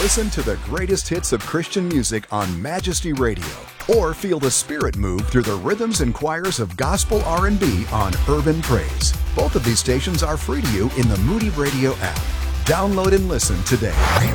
Listen to the greatest hits of Christian music on Majesty Radio, or feel the Spirit move through the rhythms and choirs of gospel R&B on Urban Praise. Both of these stations are free to you in the Moody Radio app. Download and listen today.